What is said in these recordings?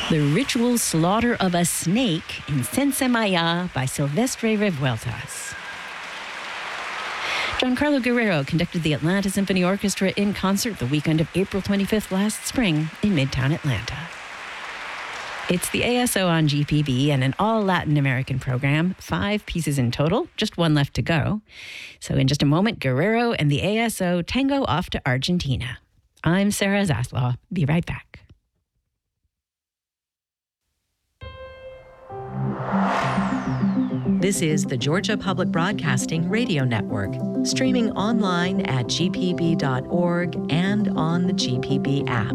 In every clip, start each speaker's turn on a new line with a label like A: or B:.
A: The Ritual Slaughter of a Snake in Sense Maya by Silvestre Revueltas. Giancarlo Guerrero conducted the Atlanta Symphony Orchestra in concert the weekend of April 25th last spring in Midtown Atlanta. It's the ASO on GPB and an all Latin American program, 5 pieces in total, just one left to go. So in just a moment, Guerrero and the ASO tango off to Argentina. I'm Sarah Zaslaw. Be right back.
B: This is the Georgia Public Broadcasting Radio Network, streaming online at gpb.org and on the GPB app.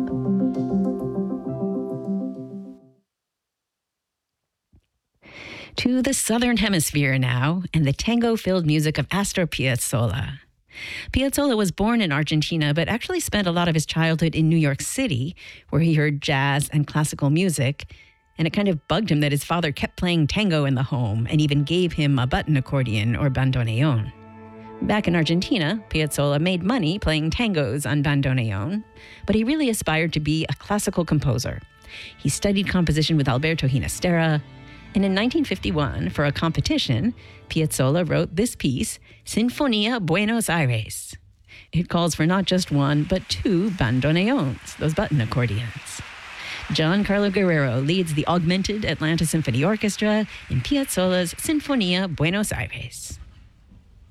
A: To the Southern Hemisphere now, and the tango-filled music of Astor Piazzolla. Piazzolla was born in Argentina, but actually spent a lot of his childhood in New York City, where he heard jazz and classical music, and it kind of bugged him that his father kept playing tango in the home and even gave him a button accordion or bandoneon. Back in Argentina, Piazzolla made money playing tangos on bandoneon, but he really aspired to be a classical composer. He studied composition with Alberto Ginastera, and in 1951, for a competition, Piazzolla wrote this piece, Sinfonía Buenos Aires. It calls for not just one, but 2 bandoneons, those button accordions. Giancarlo Guerrero leads the augmented Atlanta Symphony Orchestra in Piazzolla's Sinfonía Buenos Aires.